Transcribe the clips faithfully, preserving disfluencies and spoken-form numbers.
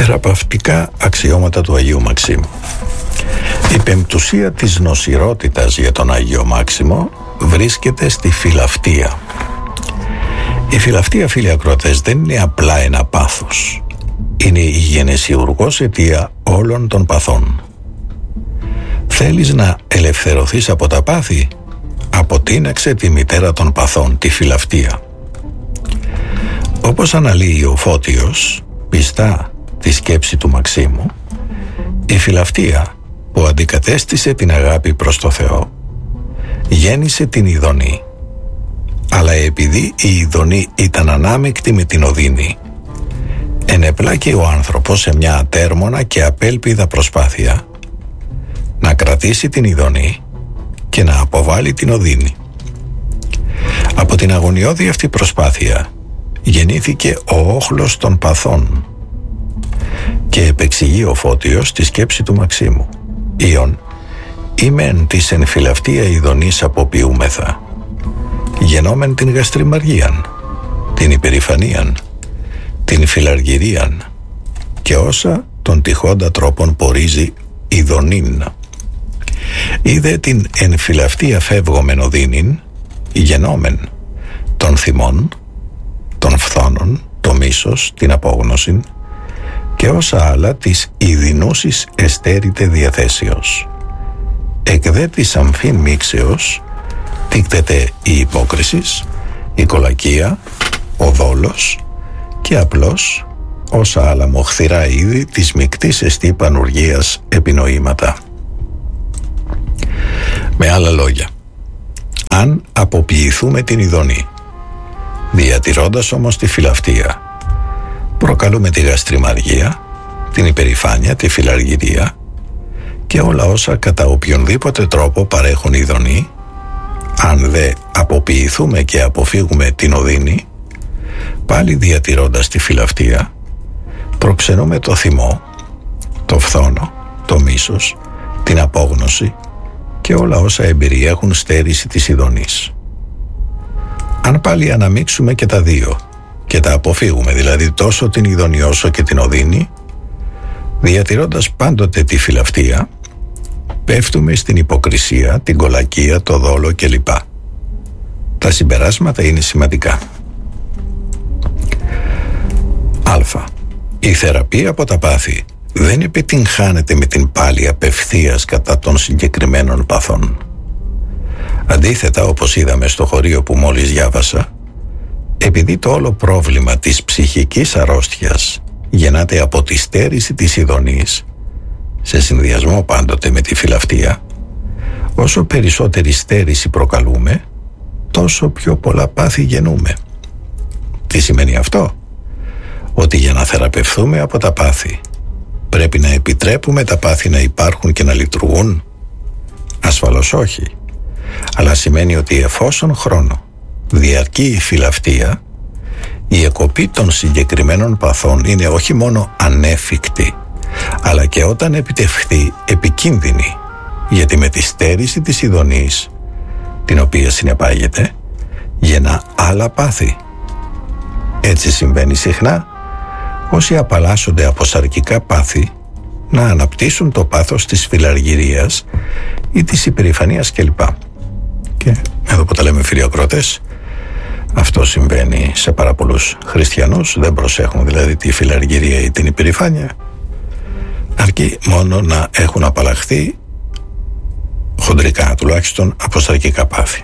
Θεραπευτικά αξιώματα του Αγίου Μαξίμου. Η πεμπτουσία της νοσηρότητας για τον Άγιο Μάξιμο βρίσκεται στη φιλαυτία. Η φιλαυτία, φίλοι ακροατές, δεν είναι απλά ένα πάθος. Είναι η γενεσιουργός αιτία όλων των παθών. Θέλεις να ελευθερωθείς από τα πάθη? Αποτείναξε τη μητέρα των παθών, τη φιλαυτία. Όπως αναλύει ο Φώτιος πιστά τη σκέψη του Μαξίμου, η φιλαυτία που αντικατέστησε την αγάπη προς το Θεό γέννησε την ειδονή, αλλά επειδή η ειδονή ήταν ανάμεικτη με την οδύνη, ενεπλάκη ο άνθρωπος σε μια ατέρμονα και απέλπιδα προσπάθεια να κρατήσει την ειδονή και να αποβάλει την οδύνη. Από την αγωνιώδη αυτή προσπάθεια γεννήθηκε ο όχλος των παθών και επεξηγεί ο Φώτιος τη σκέψη του Μαξίμου. Ιον, ήμεν της εν φιλαυτία ειδονής αποποιούμεθα, γενόμεν την γαστριμαργίαν, την υπερηφανίαν, την φιλαργυρίαν και όσα των τυχόντα τρόπων πορίζει ειδονήν. Είδε την εν φιλαυτία φεύγομεν οδύνην, γενόμεν των θυμών, των φθόνων, το μίσος, την απόγνωση και όσα άλλα της ειδινούσης εστέρητε διαθέσεως. Εκ δε της αμφήν μίξεως τίκτεται η υπόκρισης, η κολακία, ο δόλος και απλώς όσα άλλα μοχθηρά είδη της μικτής εστί πανουργίας επινοήματα. Με άλλα λόγια, αν αποποιηθούμε την ειδονή, διατηρώντας όμως τη φιλαυτία, προκαλούμε τη γαστριμαργία, την υπερηφάνεια, τη φιλαργυρία και όλα όσα κατά οποιονδήποτε τρόπο παρέχουν ειδονή. Αν δε αποποιηθούμε και αποφύγουμε την οδύνη, πάλι διατηρώντας τη φιλαυτία, προξενούμε το θυμό, το φθόνο, το μίσος, την απόγνωση και όλα όσα εμπεριέχουν στέρηση της ειδονής. Αν πάλι αναμίξουμε και τα δύο και τα αποφύγουμε, δηλαδή τόσο την ειδονή όσο και την οδύνη, διατηρώντας πάντοτε τη φιλαυτία, πέφτουμε στην υποκρισία, την κολακία, το δόλο κλπ. Τα συμπεράσματα είναι σημαντικά. Α. Η θεραπεία από τα πάθη δεν επιτυγχάνεται με την πάλη απευθείας κατά των συγκεκριμένων παθών. Αντίθετα, όπως είδαμε στο χωρίο που μόλις διάβασα, επειδή το όλο πρόβλημα της ψυχικής αρρώστιας γεννάται από τη στέρηση της ειδονής, σε συνδυασμό πάντοτε με τη φιλαυτία, όσο περισσότερη στέρηση προκαλούμε, τόσο πιο πολλά πάθη γεννούμε. Τι σημαίνει αυτό? Ότι για να θεραπευθούμε από τα πάθη πρέπει να επιτρέπουμε τα πάθη να υπάρχουν και να λειτουργούν? Ασφαλώς όχι. Αλλά σημαίνει ότι εφόσον χρόνο διαρκεί η φιλαυτία, η εκοπή των συγκεκριμένων παθών είναι όχι μόνο ανέφικτη, αλλά και όταν επιτευχθεί επικίνδυνη, γιατί με τη στέρηση της ειδονής, την οποία συνεπάγεται, γεννά άλλα πάθη. Έτσι συμβαίνει συχνά όσοι απαλλάσσονται από σαρκικά πάθη να αναπτύσσουν το πάθος της φιλαργυρίας ή της υπερηφανίας κλπ. Και εδώ που τα λέμε, φίλοι ακροατές, αυτό συμβαίνει σε πάρα πολλούς χριστιανούς. Δεν προσέχουν δηλαδή τη φιλαργυρία ή την υπερηφάνεια, αρκεί μόνο να έχουν απαλλαχθεί χοντρικά τουλάχιστον από σαρκικά πάθη.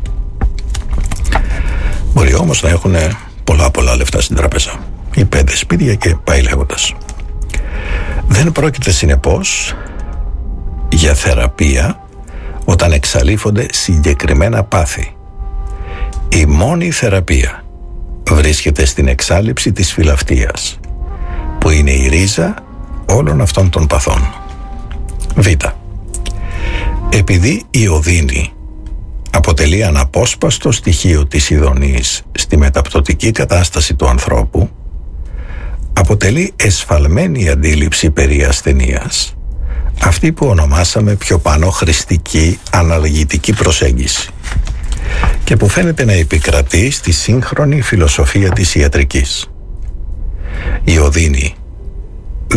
Μπορεί όμως να έχουν πολλά πολλά λεφτά στην τράπεζα ή πέντε σπίτια και πάει λέγοντας. Δεν πρόκειται συνεπώς για θεραπεία όταν εξαλείφονται συγκεκριμένα πάθη. Η μόνη θεραπεία βρίσκεται στην εξάλειψη της φιλαυτίας, που είναι η ρίζα όλων αυτών των παθών. Β. Επειδή η οδύνη αποτελεί αναπόσπαστο στοιχείο της ειδονής στη μεταπτωτική κατάσταση του ανθρώπου, αποτελεί εσφαλμένη αντίληψη περί ασθενείας, αυτή που ονομάσαμε πιο πάνω χρηστική αναλγητική προσέγγιση και που φαίνεται να επικρατεί στη σύγχρονη φιλοσοφία της ιατρικής. Η οδύνη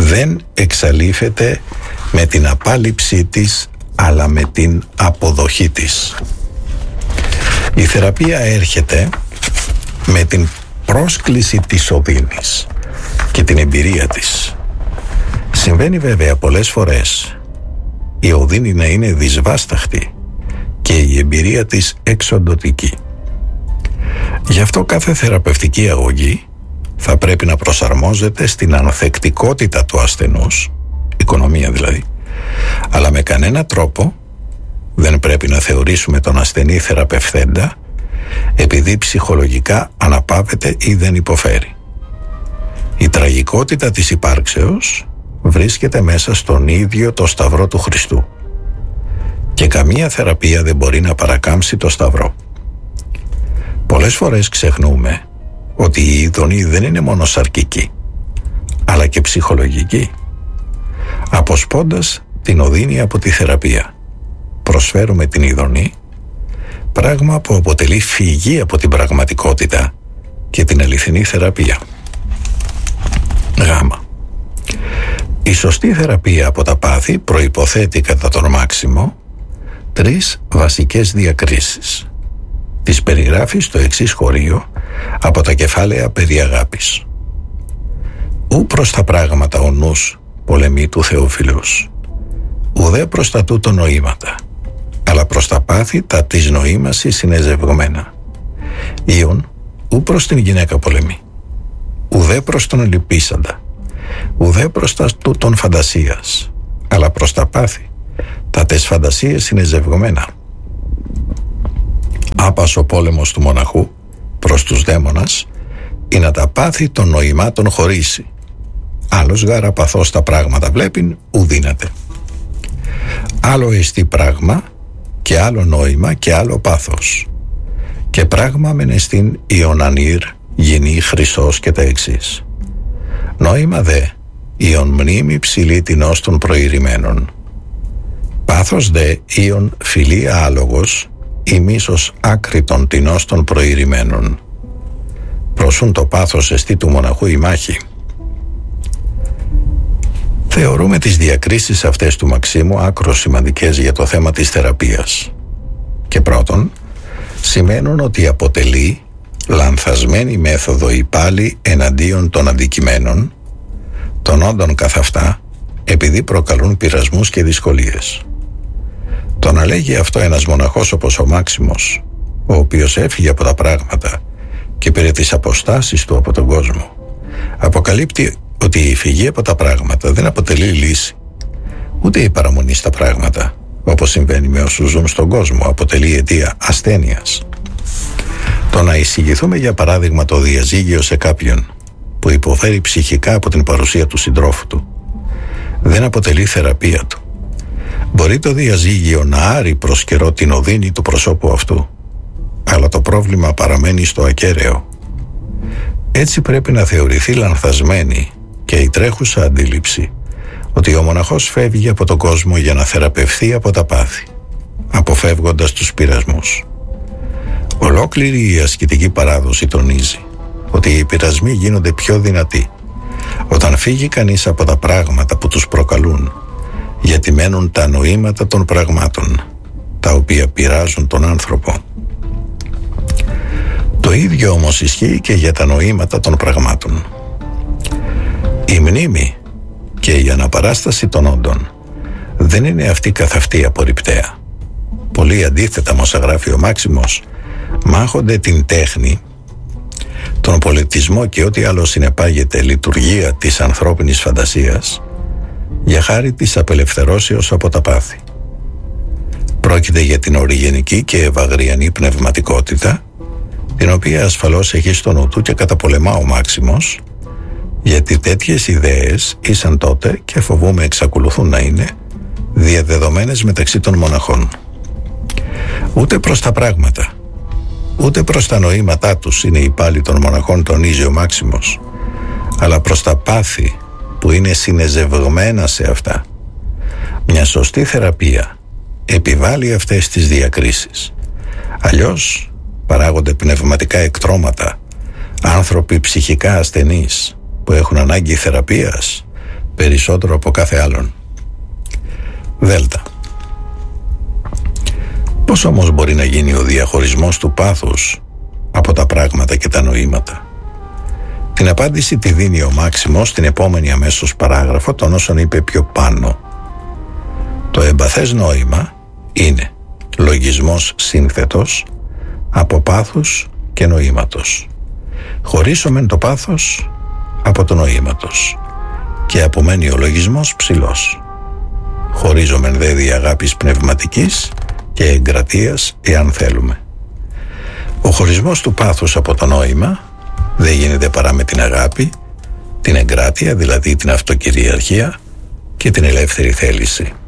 δεν εξαλείφεται με την απάλληψή της, αλλά με την αποδοχή της. Η θεραπεία έρχεται με την πρόσκληση της οδύνης και την εμπειρία της. Συμβαίνει βέβαια πολλές φορές η οδύνη να είναι δυσβάσταχτη και η εμπειρία της εξοντωτική. Γι' αυτό κάθε θεραπευτική αγωγή θα πρέπει να προσαρμόζεται στην ανθεκτικότητα του ασθενούς, οικονομία δηλαδή, αλλά με κανένα τρόπο δεν πρέπει να θεωρήσουμε τον ασθενή θεραπευθέντα επειδή ψυχολογικά αναπαύεται ή δεν υποφέρει. Η τραγικότητα της υπάρξεως βρίσκεται μέσα στον ίδιο το Σταυρό του Χριστού και καμία θεραπεία δεν μπορεί να παρακάμψει το Σταυρό. Πολλές φορές ξεχνούμε ότι η ειδονή δεν είναι μόνο σαρκική, αλλά και ψυχολογική. Αποσπώντας την οδύνη από τη θεραπεία, προσφέρουμε την ειδονή, πράγμα που αποτελεί φυγή από την πραγματικότητα και την αληθινή θεραπεία. Γάμα. Η σωστή θεραπεία από τα πάθη προϋποθέτει κατά τον μάξιμο τρεις βασικές διακρίσεις. Τις περιγράφει στο εξής χωρίο από τα κεφάλαια περί αγάπης. Ου προς τα πράγματα ο νους πολεμεί του Θεοφιλούς, ουδέ προς τα τούτο νοήματα, αλλά προς τα πάθη τα της νοήμασης συνεζευγμένα. Ιον, ου προς την γυναίκα πολεμεί, ουδέ προς τον λυπήσαντα, ουδέ προς τα τούτων φαντασίας, αλλά προς τα πάθη τα τες φαντασίες συνεζευγμένα. Άπας ο πόλεμος του μοναχού προς τους δαίμονας ή να τα πάθη των νοημάτων χωρίσει. Άλλος γάρα παθώς τα πράγματα βλέπειν ουδύναται. Άλλο εστί πράγμα και άλλο νόημα και άλλο πάθος. Και πράγμα μεν εστίν Ιωνανήρ, γινή, χρυσός και τα εξής. Νόημα δε Ιον μνήμη ψηλή τεινός των προηρημένων. Πάθος δε Ιον φιλία άλογος ή μίσος άκριτον τεινός των προηρημένων. Προσούν το πάθος εστί του μοναχού η μάχη. Θεωρούμε τις διακρίσεις αυτές του Μαξίμου άκρως σημαντικές για το θέμα της θεραπείας. Και πρώτον, σημαίνουν ότι αποτελεί λανθασμένη μέθοδο ή πάλι εναντίον των αντικειμένων, των όντων καθ' αυτά, επειδή προκαλούν πειρασμούς και δυσκολίες. Το να λέγει αυτό ένας μοναχός όπως ο Μάξιμος, ο οποίος έφυγε από τα πράγματα και πήρε τις αποστάσεις του από τον κόσμο, αποκαλύπτει ότι η φυγή από τα πράγματα δεν αποτελεί λύση, ούτε η παραμονή στα πράγματα, όπως συμβαίνει με όσους ζουν στον κόσμο, αποτελεί αιτία ασθένειας. Το να εισηγηθούμε για παράδειγμα το διαζύγιο σε κάποιον που υποφέρει ψυχικά από την παρουσία του συντρόφου του δεν αποτελεί θεραπεία του. Μπορεί το διαζύγιο να άρει προς καιρό την οδύνη του προσώπου αυτού, αλλά το πρόβλημα παραμένει στο ακέραιο. Έτσι πρέπει να θεωρηθεί λανθασμένη και η τρέχουσα αντίληψη ότι ο μοναχός φεύγει από τον κόσμο για να θεραπευθεί από τα πάθη, αποφεύγοντας τους πειρασμούς. Ολόκληρη η ασκητική παράδοση τονίζει ότι οι πειρασμοί γίνονται πιο δυνατοί όταν φύγει κανείς από τα πράγματα που τους προκαλούν, γιατί μένουν τα νοήματα των πραγμάτων, τα οποία πειράζουν τον άνθρωπο. Το ίδιο όμως ισχύει και για τα νοήματα των πραγμάτων. Η μνήμη και η αναπαράσταση των όντων δεν είναι αυτή καθ' αυτή απορριπταία. Πολύ αντίθετα, όμως γράφει ο Μάξιμος, μάχονται την τέχνη, τον πολιτισμό και ό,τι άλλο συνεπάγεται λειτουργία της ανθρώπινης φαντασίας για χάρη της απελευθερώσεως από τα πάθη. Πρόκειται για την οριγενική και ευαγριανή πνευματικότητα, την οποία ασφαλώς έχει στο νου του και καταπολεμά ο Μάξιμος, γιατί τέτοιες ιδέες ήσαν τότε και φοβούμαι εξακολουθούν να είναι διαδεδομένες μεταξύ των μοναχών. Ούτε προς τα πράγματα, ούτε προς τα νοήματά τους είναι η πάλη των μοναχών, τονίζει ο Μάξιμος, αλλά προς τα πάθη που είναι συνεζευγμένα σε αυτά. Μια σωστή θεραπεία επιβάλλει αυτές τις διακρίσεις. Αλλιώς παράγονται πνευματικά εκτρώματα, άνθρωποι ψυχικά ασθενείς που έχουν ανάγκη θεραπείας, περισσότερο από κάθε άλλον. Δέλτα. Πώς όμως μπορεί να γίνει ο διαχωρισμός του πάθους από τα πράγματα και τα νοήματα? Την απάντηση τη δίνει ο Μάξιμος στην επόμενη αμέσως παράγραφο των όσων είπε πιο πάνω. Το εμπαθές νόημα είναι λογισμός σύνθετος από πάθους και νοήματος. Χωρίσομεν το πάθος από το νοήματος και απομένει ο λογισμός ψηλός. Χωρίζομεν δε δι' αγάπης πνευματικής και εγκρατείας εάν θέλουμε. Ο χωρισμός του πάθους από το νόημα δεν γίνεται παρά με την αγάπη, την εγκράτεια, δηλαδή την αυτοκυριαρχία και την ελεύθερη θέληση.